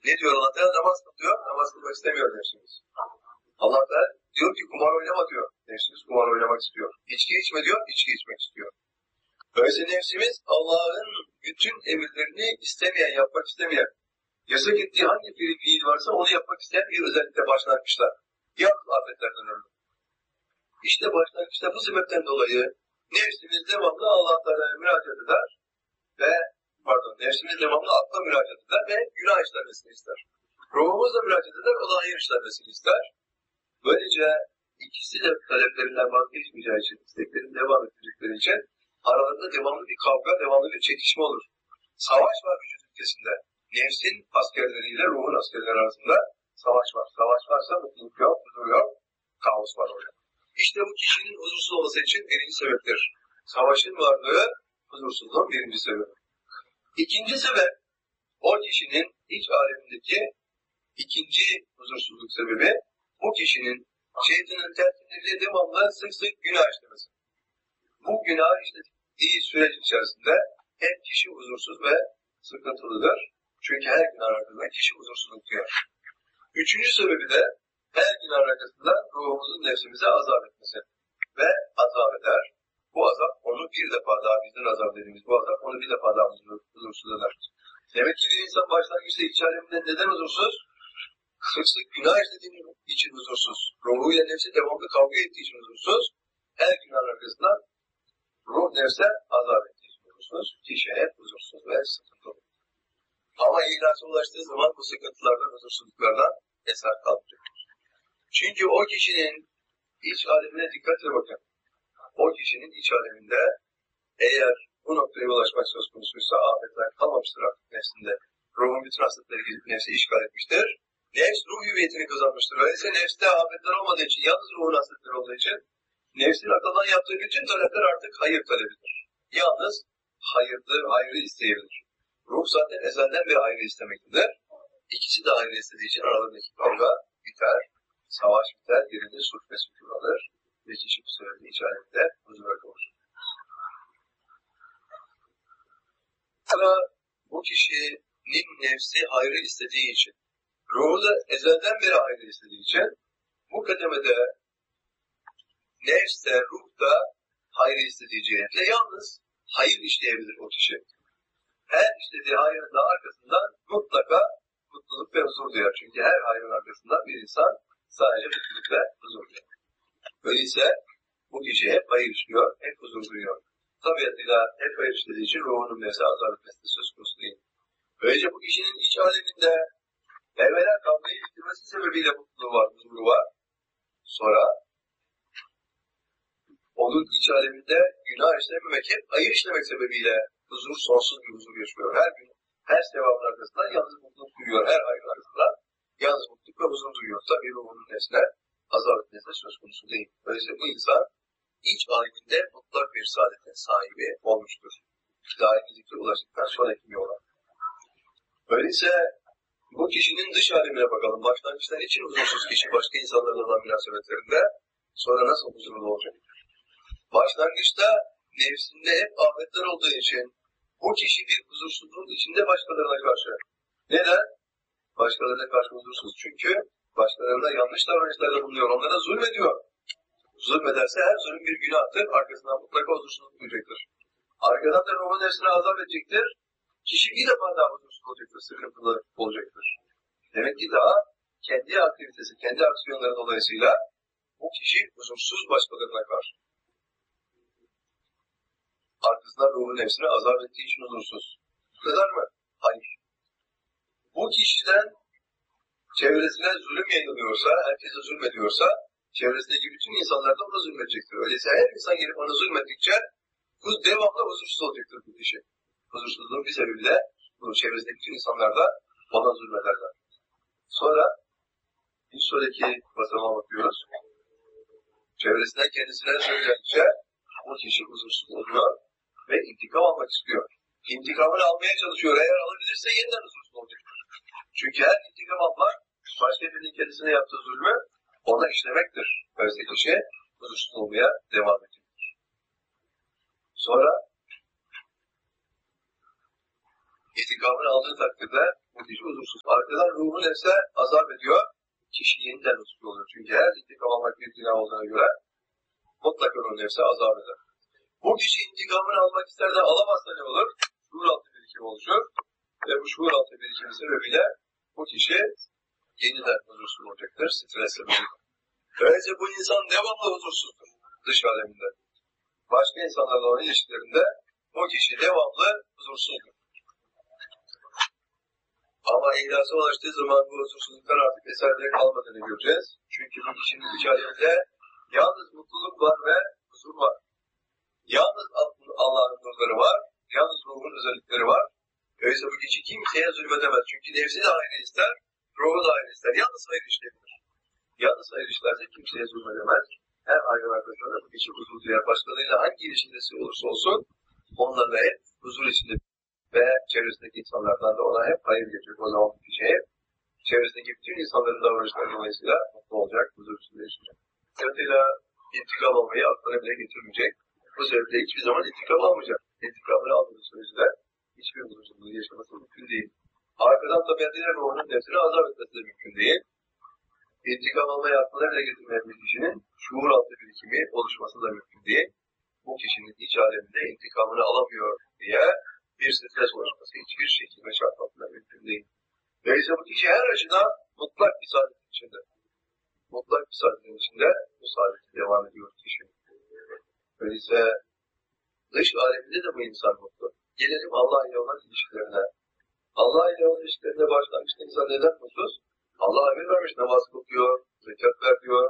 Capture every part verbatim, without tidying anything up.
Ne diyor Allah Teala? Namaz kıl diyor. Namaz kılmak istemiyor nefsimiz. Allah Teala diyor ki kumar oynama diyor. Nefsimiz kumar oynamak istiyor. İçki içme diyor. İçki içmek istiyor. Öyleyse nefsimiz Allah'ın bütün emirlerini istemeyen, yapmak istemeyen, yasak ettiği hangi fiil varsa onu yapmak isteyen bir özellikle başlangıçta. Yalnız afetlerden ölür. İşte başlangıçta bu sebepten dolayı nefsimiz devamlı Allah Teala'ya müracaat eder ve pardon, nefsimiz devamlı akla müracaat eder ve günah işlenmesini ister. Ruhumuz da müracaat eder, o da hayır işlenmesini ister. Böylece ikisi de taleplerinden vazgeçmeyeceği için, isteklerini devam ettirecekleri için aralarında devamlı bir kavga, devamlı bir çekişme olur. Savaş var vücut ülkesinde. Nefsin askerleriyle ruhun askerleri arasında savaş var. Savaş varsa mutluluk yok, huzur yok, kaos var orada. İşte bu kişinin huzursuz olması için birinci sebeptir. Savaşın varlığı huzursuzluğun birinci sebebi. İkinci sebep, o kişinin iç alemindeki ikinci huzursuzluk sebebi, o kişinin şeytanın telkinleriyle devamlı sık sık günah işlemesi. Bu günah işlediği süreç içerisinde hep kişi huzursuz ve sıkıntılıdır. Çünkü her günah arkasında kişi huzursuzluk duyar. Üçüncü sebebi de her günah arkasında ruhumuzun nefsimize azap etmesi. Ve azap eder. Bu azap onu bir defa daha, bizden azap dediğimiz bu azap onu bir defa daha huzursuz eder. Demek ki bir insan başlangıçta iç aleminde neden huzursuz? Sık sık günah işlediği için huzursuz. Ruhuyla nefsi devamlı kavga ettiği için huzursuz. Her günah arkasında ruh nefse azap ettiği için huzursuz. Kişi hep huzursuz ve sıkıntılı. Ama ihlasa ulaştığı zaman bu sıkıntılardan, huzursuzluklardan eser kalmayacaktır. Çünkü o kişinin iç alemine dikkatle bakın. O kişinin iç aleminde eğer bu noktaya ulaşmak söz konusuysa afetler kalmamıştır artık nefsinde. Ruhun bütün hasletleri gidip nefsi işgal etmiştir. Nefs ruh hüviyetini kazanmıştır. Öyleyse nefste afetler olmadığı için, yalnız ruhun hasletleri olduğu için nefsin akıldan yaptığı bütün talepler artık hayır talebidir. Yalnız hayırdır, hayrı isteyebilir. Ruh zaten ezelden bir hayrı istemektedir. İkisi de hayrı istediği için aralarındaki kavga biter, savaş biter, yerinde sulh ve sükun alır ve kişi bu sebeple iç alemde huzura kavuşur. Ama bu kişinin nefsi hayrı istediği için, ruhu da ezelden beri hayrı istediği için bu kademede nefs de ruh da hayrı istediği cihetle yalnız hayır işleyebilir o kişi. Her işlediği hayrın da arkasından mutlaka mutluluk ve huzur duyar. Çünkü her hayrın arkasından bir insan sadece mutluluk ve huzur duyar. Öyleyse bu kişi hep hayır işliyor, hep huzur duyuyor. Tabiatıyla hep hayır işlediği için ruhunun nefse azap etmesi de söz konusu değil. Böylece bu kişinin iç aleminde evvela kavgayı bitirmesi sebebiyle mutluluğu var, huzuru var. Sonra onun iç aleminde günah işlememek, hep hayır işlemek sebebiyle huzur, sonsuz bir huzur yaşıyor. Her gün, her sevabın arkasından yalnız mutluluk duyuyor. Her hayır arkasından yalnız mutluluk ve huzur duyuyor. Tabii ruhunun nefsine azap etmesi de söz konusu değil. Dolayısıyla bu insan iç aleminde mutlak bir saadetin sahibi olmuştur. Daimi zikre ulaştıktan sonraki bir olan. Öyleyse bu kişinin dış alemine bakalım. Başlangıçta için huzursuz kişi başka insanlarla olan münasebetlerinde sonra nasıl huzurlu olacak? Başlangıçta nefsinde hep afetler olduğu için o kişi bir huzursuzluğun içinde başkalarına karşı. Neden? Başkalarına karşı huzursuz. Çünkü başkalarına yanlış davranışlarda bulunuyor. Onlara zulmediyor. Zulmederse her zulüm bir günahtır. Arkasından mutlaka huzursuzluk duyacaktır. Arkadan da ruhun nefsine azap edecektir. Kişi bir defa daha huzursuz olacaktır, sıkıntılı olacaktır. Demek ki daha kendi aktivitesi, kendi aksiyonları dolayısıyla bu kişi huzursuz başkalarına karşı. Arkasından ruhun nefsine azap ettiği için huzursuz. Bu kadar mı? Hayır. Bu kişiden çevresine zulüm yayılıyorsa, herkese zulmediyorsa, çevresindeki bütün insanlar da ona zulmedecektir. Öyleyse her insan gelip ona zulmettikçe bu devamlı huzursuz olacaktır bu kişi. Huzursuzluğun bir sebebi de bu çevresindeki bütün insanlar da ona zulmederler. Sonra bir sonraki basamağa bakıyoruz. Çevresinden kendisine söyleyince bu kişi huzursuz oluyor ve intikam almak istiyor. İntikamını almaya çalışıyor. Eğer alabilirse yeniden huzursuz olacaktır. Çünkü her intikam almak başka birinin kendisine yaptığı zulmü ona işlemektir. Böylece kişi huzursuz olmaya devam edecektir. Sonra intikamını aldığı takdirde bu kişi huzursuz. Arkadan ruhu nefse azap ediyor. Kişi yeniden huzurlu oluyor. Çünkü her intikam almak bir günah olduğuna göre mutlaka ruhu nefse azap eder. Bu kişi intikamını almak ister de alamazsa ne olur? Şuur altı birikimi oluşur. Ve bu şuur altı birikimi sebebiyle bu kişi yeniden huzursuz olacaktır. Stresle birlikte. Böylece bu insan devamlı huzursuzdur dış aleminde. Başka insanlarla olan ilişkilerinde o kişi devamlı huzursuzdur. Ama ihlasa ulaştığı zaman bu huzursuzluktan artık eserleri kalmadığını göreceğiz. Çünkü bu kişinin iç aleminde yalnız mutluluk var ve huzur var. Yalnız Allah'ın nurları var, yalnız ruhun özellikleri var. Öyleyse bu kişi kimseye zulmedemez. Çünkü nefsi de ayrı ister, ruhu da ayrı ister. Yalnız hayır işleyebilir. Yalnız hayır işlerse kimseye zulmedemez. Her ayrı arkadaşlarına bu kişi huzur duyar. Başkalarıyla hangi ilişkisi olursa olsun onlarla hep huzur içinde ve çevresindeki insanlardan da ona hep hayır getirir. O zaman bu kişi hep çevresindeki bütün insanların davranışları dolayısıyla mutlu olacak, huzur içinde yaşayacak. Sırasıyla intikam almayı aklına bile getirmeyecek. Bu sebeple hiçbir zaman intikam almayacak. İntikamını almadığı sürece hiçbir huzursuzluğu yaşaması mümkün değil. Arkadan tabiatıyla ruhunun nefsini azap etmesi de mümkün değil. İntikam almayı aklına bile getirmeyen bir kişinin şuur altı birikimi oluşması da mümkün değil. Bu kişinin iç aleminde intikamını alamıyor diye bir stres oluşması hiçbir şekilde şart altında mümkün değil. Dolayısıyla bu kişi her açıdan mutlak bir saadetin içinde. Mutlak bir saadetin içinde bu saadeti devam ediyor kişi. Öyleyse dış aleminde de bu insan mutlu. Gelelim Allah ile olan ilişkilerine. Allah ile olan ilişkilerine başlangıçta insan neden mutsuz? Allah emir vermiş, namaz kılıyor, zekat ver diyor,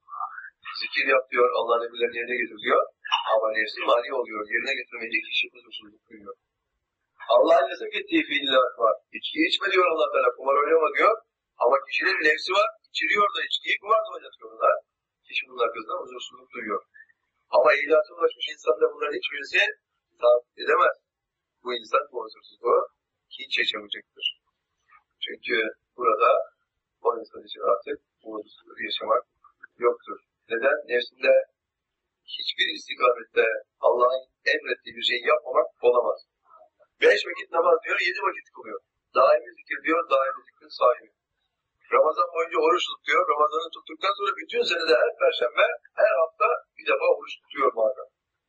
zikir yap diyor, Allah'ın emirlerini yerine getir diyor. Ama nefsi mani oluyor, yerine getirmeyince kişi huzursuzluk duyuyor. Allah'ın yasak ettiği fiiller var. İçki içme diyor Allah Teala, kumar oynama diyor. Ama kişinin nefsi var, içiriyor da içkiyi, kumar da oynatıyorlar. Kişi bunlar kızdan huzursuzluk duyuyor. Ama ihlasa ulaşmış insan da bunların hiçbirisi tahakkuk edemez. Bu insan bu huzursuzluğu hiç yaşamayacaktır. Çünkü burada o insan için artık bu huzursuzluğu yaşamak yoktur. Neden? Nefsinde hiçbir istikamette Allah'ın emrettiği bir şeyi yapmamak olamaz. Beş vakit namaz diyor, yedi vakit kılıyor. Daimi zikir diyor, daimi zikrin sahibi. Ramazan boyunca oruç tutuyor. Ramazan'ı tuttuktan sonra bütün senede her perşembe, her hafta bir defa oruç tutuyor bazen.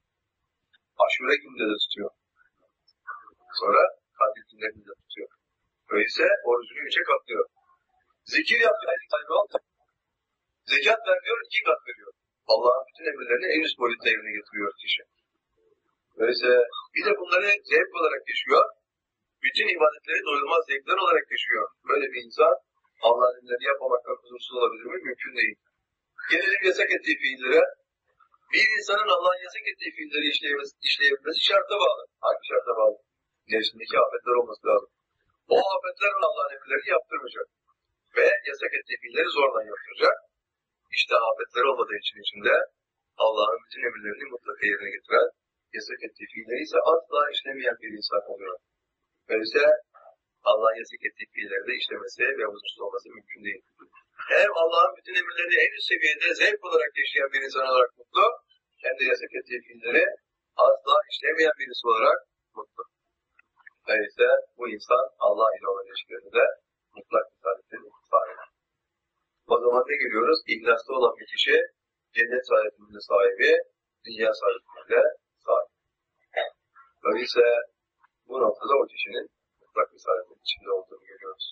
Aşure günde de tutuyor. Sonra kandil günlerinde de tutuyor. Öyleyse orucunu üçe katlıyor. Zikir yapıyor, kalbi aldı. Zekat ver diyor, iki kat veriyor. Allah'ın bütün emirlerini en üst boyutta yerine getiriyor kişi. Öyleyse bir de bunları zevk olarak yaşıyor. Bütün ibadetleri doyulmaz zevkler olarak yaşıyor. Böyle bir insan Allah'ın emirlerini yapmamaktan huzursuz olabilir mi? Mümkün değil. Gelelim yasak ettiği fiillere. Bir insanın Allah'ın yasak ettiği fiilleri işleyebilmesi şarta bağlı. Hangi şarta bağlı? Nefsindeki afetler olması lazım. O afetler Allah'ın emirlerini yaptırmayacak. Ve yasak ettiği fiilleri zorla yaptıracak. İşte afetler olmadığı için içinde Allah'ın bütün emirlerini mutlaka yerine getiren, yasak ettiği fiilleri ise asla işlemeyen bir insan oluyor. Böylece Allah'ın yasak ettiği fiilleri de işlemesi ve huzursuz olması mümkün değil. Hem Allah'ın bütün emirlerini en üst seviyede zevk olarak yaşayan bir insan olarak mutlu, hem de yasak ettiği fiilleri asla işlemeyen birisi olarak mutlu. Öyleyse bu insan Allah ile olan ilişkilerinde mutlak bir saadetin sahibi. O zaman ne görüyoruz? İhlaslı olan bir kişi cennet saadetinin sahibi, dünya saadetinin de sahibi. Öyleyse bu noktada o kişinin mutlak bir saadetin içinde olduğunu görüyoruz.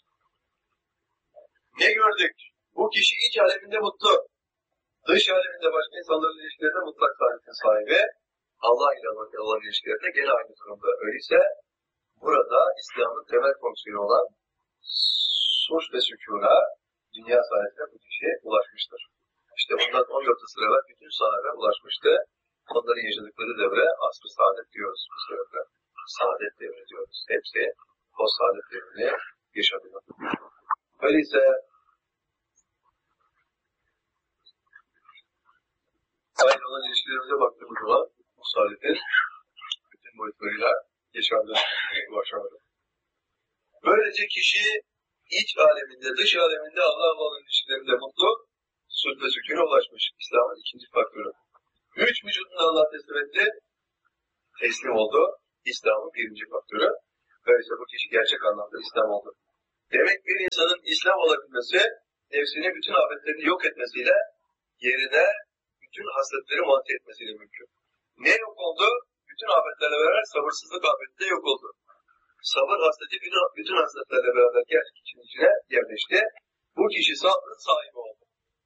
Ne gördük? Bu kişi iç aleminde mutlu. Dış aleminde başka insanların ilişkilerinde mutlak saadetin sahibi. Allah ile olan ilişkilerinde gene aynı durumda. Öyleyse burada İslam'ın temel fonksiyonu olan suç ve sükûna dünya saadetine bu kişi ulaşmıştır. İşte bundan on dört asır evvel bütün sahabe ulaşmıştı. Onların yaşadıkları devre asr-ı saadet diyoruz bu sebeple. Saadet devri diyoruz. Hepsi o saadet devrini yaşadılar. Öyleyse aynı olan ilişkilerimize baktığımız zaman bu saadetin bütün boyutlarıyla yaşandığını ulaşamadı. Böylece kişi iç aleminde, dış aleminde Allah'la olan ilişkilerinde mutlu, süt ve sükûne ulaşmış. İslam'ın ikinci faktörü. Üç vücudunu Allah teslim etti, teslim oldu. İslam'ın birinci faktörü. Böylece bu kişi gerçek anlamda İslam oldu. Demek bir insanın İslam olabilmesi, nefsini bütün afetlerini yok etmesiyle, yerine bütün hasletleri muhatap etmesiyle mümkün. Ne yok oldu? Bütün afetlerle beraber sabırsızlık afeti de yok oldu. Sabır hasleti bütün, bütün hasletlerle beraber geldi kişinin içine yerleşti. Bu kişi sabrın sahibi oldu.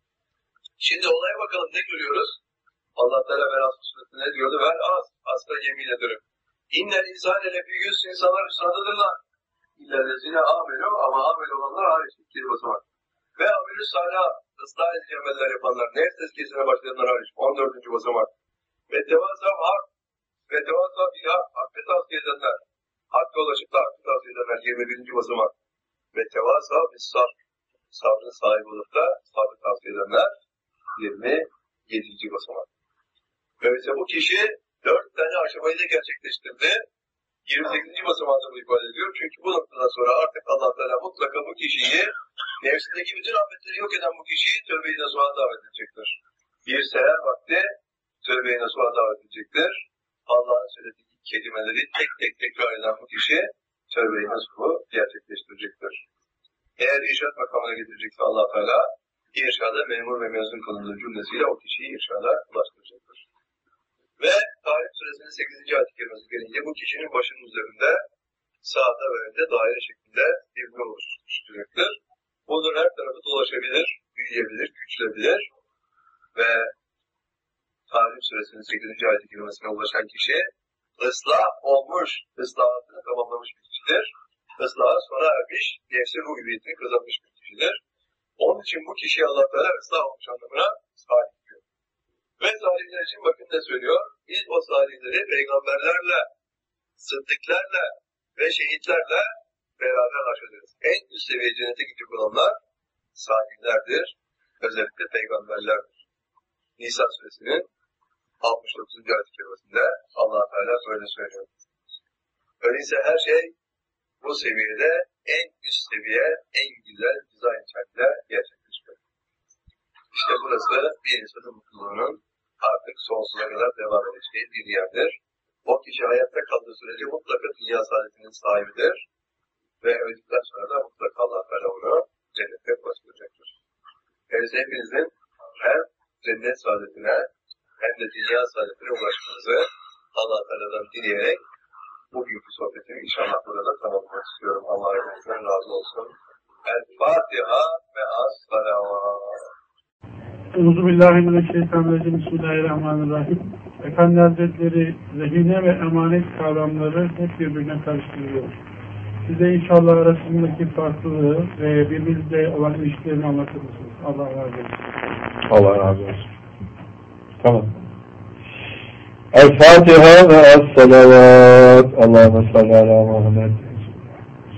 Şimdi olaya bakalım, ne görüyoruz? Allah Teala Velhasıl Suresi'nde ne diyordu? Ver az, asla yemin ederim. İnnel insane lefî yüz, insanlar hüsnadadırlar. İllellezine amelu, ama amel olanlar hariç bir basamak. Ve amelü salâh, ıslah edici ameller yapanlar, nefs tezkiyesine başlayanlar hariç on dördüncü basamak. Ve tevazav hak, ve tevazav bilhak, hakkı tavsiye edenler. Hakkı ulaşıp da hakkı tavsiye edenler yirmi birinci basamak. Ve tevazav bissar, sabrın sahibi olup da sabrı tavsiye edenler yirmi yedinci basamak. Böylece bu kişi dört tane aşamayı da gerçekleştirdi. yirmi sekizinci basamağında bu ifade ediyor. Çünkü bu noktadan sonra artık Allah Teala mutlaka bu kişiyi, nefsindeki bütün afetleri yok eden bu kişiyi tövbe-i nasuha davet edecektir. Bir seher vakti tövbe-i nasuha davet edecektir. Allah'ın söylediği kelimeleri tek tek tekrar eden bu kişi tövbe-i nasuhu gerçekleştirecektir. Eğer irşad makamına getirecekse Allah Teala, irşada memur ve mezun kılındığı cümlesiyle o kişiyi irşada ulaştıracaktır. Ve Tarih Suresinin sekizinci ayet-i kerimesi gelince bu kişinin başının üzerinde sağda ve önde daire şeklinde bir nur oluşturacaktır. Bu nur her tarafı dolaşabilir, büyüyebilir, küçülebilir ve Tarih Suresinin sekizinci ayet-i kerimesine ulaşan kişi ıslah olmuş, ıslahatını tamamlamış bir kişidir. Islaha sona ermiş, nefsi ruh hüviyetini kazanmış bir kişidir. Onun için bu kişi Allah Teala ıslah olmuş anlamına salih diyor. Ve salihler için bakın ne söylüyor? Biz o salihleri peygamberlerle, sıddıklarla ve şehitlerle beraber aşırırız. En üst seviye cennete gidecek olanlar salihlerdir. Özellikle peygamberlerdir. Nisa Suresinin altmış dokuzuncu ayet-i kerimesinde Allah Teala böyle söylüyor. Öyleyse her şey bu seviyede en üst seviye, en güzel dizayn içerisinde gerçekleşiyor. İşte burası bir insanın mutluluğunun artık sonsuza kadar devam edeceği bir yerdir. O kişi hayatta kaldığı sürece mutlaka dünya saadetinin sahibidir. Ve öldükten sonra da mutlaka Allah Teala onu cennete ulaştıracaktır. Öyleyse hepinizin hem cennet saadetine hem de dünya saadetine ulaşmanızı Allah Teala'dan dileyerek bugünkü sohbetimi inşallah burada tamamlamak istiyorum. Allah hepinizden razı olsun. El-Fatiha ve as-salavat. Euzubillahimineşşeytanirracim. Bismillahirrahmanirrahim. Efendi Hazretleri rehine ve emanet kavramları hep birbirine karıştırıyor. Size inşallah arasındaki farklılığı ve birbirinizle olan ilişkilerini anlatır mısınız? Allah razı olsun. Allah razı olsun. Tamam. El-Fatiha ve es-salavat. Allahümme salli ala Muhammed.